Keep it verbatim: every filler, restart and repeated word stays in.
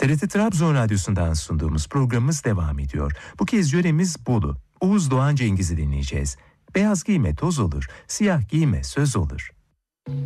T R T Trabzon Radyosu'ndan sunduğumuz programımız devam ediyor. Bu kez yöremiz Bolu. Oğuz Doğan Cengiz'i dinleyeceğiz. Beyaz giyme toz olur, siyah giyme söz olur.